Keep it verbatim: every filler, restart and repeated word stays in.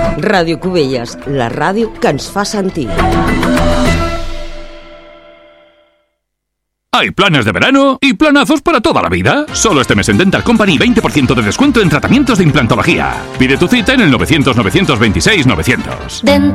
Ràdio Cubelles, la ràdio que ens fa sentir. Hay planes de verano y planazos para toda la vida. Solo este mes en Dental Company veinte por ciento de descuento en tratamientos de implantología. Pide tu cita en el novecientos, novecientos veintiséis, novecientos.